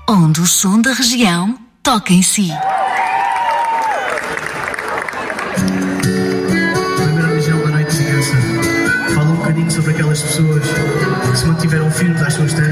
onde o som da região toca em si. Primeira região da noite de criança. Fala um bocadinho sobre aquelas pessoas que se mantiveram firmes às suas terras.